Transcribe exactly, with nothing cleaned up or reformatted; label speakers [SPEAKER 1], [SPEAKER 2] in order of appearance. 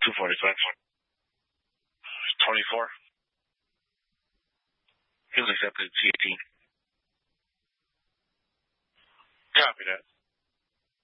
[SPEAKER 1] two forty-five. twenty-four. He's accepted C eighteen. Copy that.